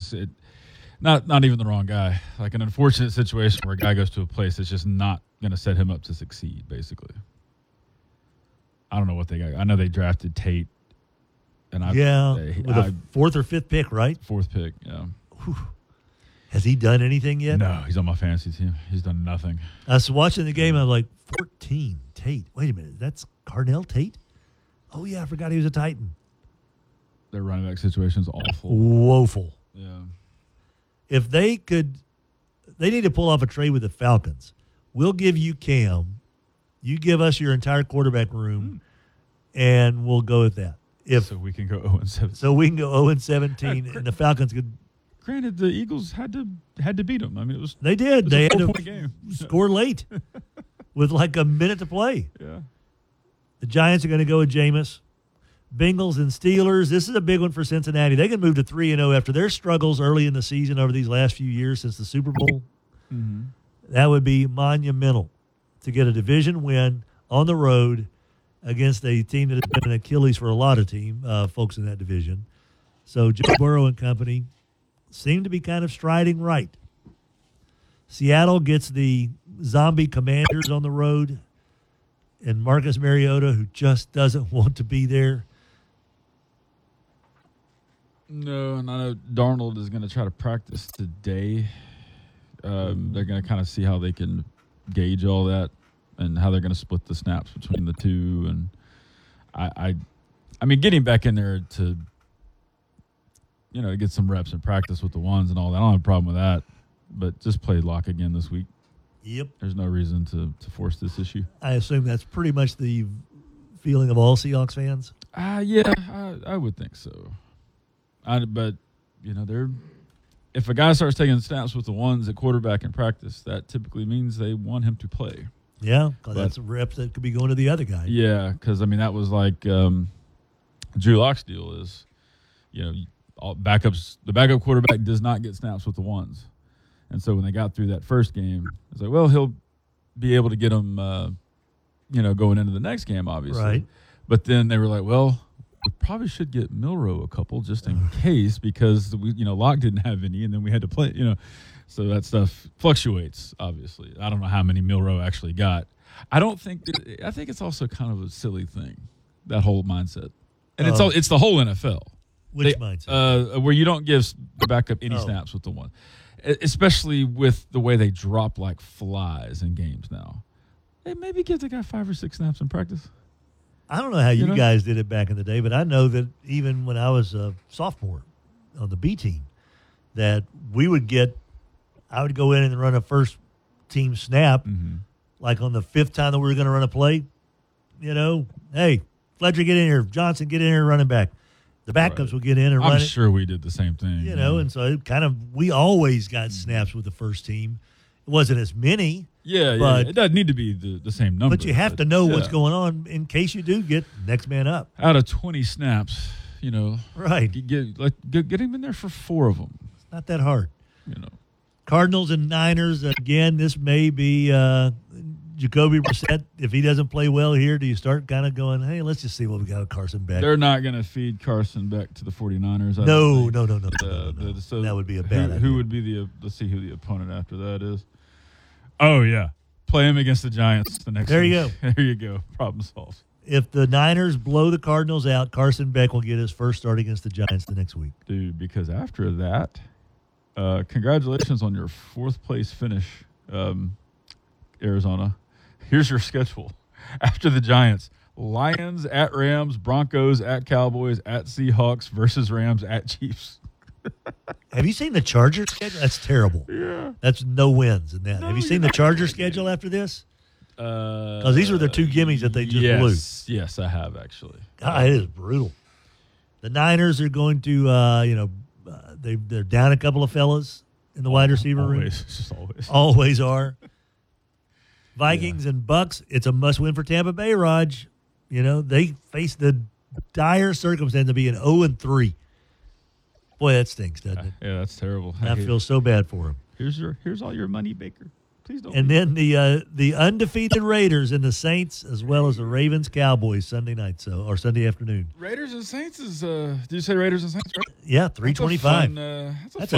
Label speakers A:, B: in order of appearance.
A: not even the wrong guy. Like an unfortunate situation where a guy goes to a place that's just not going to set him up to succeed, basically. I don't know what they got. I know they drafted Tate. And
B: with a fourth or fifth pick, right?
A: Fourth pick, yeah.
B: Whew. Has he done anything yet?
A: No, he's on my fantasy team. He's done nothing.
B: I was watching the game. I'm like, 14, Tate. Wait a minute. That's Carnell Tate? Oh, yeah, I forgot he was a Titan.
A: Their running back situation is awful.
B: Woeful.
A: Yeah.
B: If they need to pull off a trade with the Falcons. We'll give you Cam. You give us your entire quarterback room, and we'll go with that.
A: So we can go 0-17.
B: So we can go 0-17, and the Falcons could.
A: Granted, the Eagles had to beat them. I mean,
B: they did. They had to
A: game.
B: Score late with like a minute to play.
A: Yeah.
B: The Giants are going to go with Jameis. Bengals and Steelers. This is a big one for Cincinnati. They can move to 3-0 after their struggles early in the season over these last few years since the Super Bowl.
A: Mm-hmm.
B: That would be monumental to get a division win on the road against a team that has been an Achilles for a lot of folks in that division. So Joe Burrow and company seem to be kind of striding right. Seattle gets the zombie Commanders on the road, and Marcus Mariota, who just doesn't want to be there.
A: No, and I know Darnold is going to try to practice today. They're going to kind of see how they can gauge all that and how they're going to split the snaps between the two. And I mean, getting back in there to get some reps and practice with the ones and all that, I don't have a problem with that. But just play lock again this week.
B: Yep.
A: There's no reason to force this issue.
B: I assume that's pretty much the feeling of all Seahawks fans.
A: Yeah, I would think so. But if a guy starts taking snaps with the ones at quarterback in practice, that typically means they want him to play.
B: Yeah, because that's a rep that could be going to the other guy.
A: Yeah, because, I mean, that was like Drew Lock's deal is, all backups. The backup quarterback does not get snaps with the ones. And so when they got through that first game, it's like, well, he'll be able to get them, going into the next game, obviously.
B: Right.
A: But then they were like, well, we probably should get Milroe a couple just in case because, Locke didn't have any, and then we had to play, So that stuff fluctuates, obviously. I don't know how many Milroe actually got. I think it's also kind of a silly thing, that whole mindset. And it's the whole NFL.
B: Which mindset?
A: Where you don't give the backup any snaps with the one. Especially with the way they drop like flies in games now. Hey, maybe give the guy 5 or 6 snaps in practice.
B: I don't know how you guys did it back in the day, but I know that even when I was a sophomore on the B team, that I would go in and run a first team snap, like on the 5th time that we were going to run a play. Hey, Fletcher, get in here. Johnson, get in here, running back. The backups will get in and run it.
A: I'm sure we did the same thing.
B: And so it we always got snaps with the first team. It wasn't as many.
A: Yeah. It doesn't need to be the same number.
B: But you have to know what's going on in case you do get next man up.
A: Out of 20 snaps,
B: Right.
A: Get him in there for 4 of them.
B: It's not that hard. Cardinals and Niners, again, this may be Jacoby Brissett. If he doesn't play well here, do you start kind of going, hey, let's just see what we got with Carson Beck?
A: They're not going to feed Carson Beck to the 49ers.
B: No.
A: So
B: that would be a bad idea.
A: Who would be let's see who the opponent after that is. Oh, yeah. Play him against the Giants the next
B: week.
A: You go. There you go. Problem solved.
B: If the Niners blow the Cardinals out, Carson Beck will get his first start against the Giants the next week.
A: Dude, because after that, congratulations on your 4th place finish, Arizona. Here's your schedule. After the Giants, Lions at Rams, Broncos at Cowboys, at Seahawks versus Rams at Chiefs.
B: Have you seen the Chargers schedule? That's terrible.
A: Yeah.
B: That's no wins in that. Have you seen the Chargers schedule after this? Because these were their 2 gimmies that they just blew.
A: Yes, I have actually.
B: God, it is brutal. The Niners are going to, they're down a couple of fellas in the wide receiver room.
A: Just always.
B: Always are. Vikings and Bucks, it's a must-win for Tampa Bay, Raj. They face the dire circumstance of being 0-3. Boy, that stinks, doesn't it?
A: Yeah, that's terrible.
B: I feel so bad for him.
A: Here's all your money, Baker. Please don't.
B: And then the undefeated Raiders and the Saints, as well as the Ravens Cowboys Sunday night, or Sunday afternoon.
A: Raiders and Saints is. Did you say Raiders and Saints? Right?
B: Yeah, 325.
A: That's a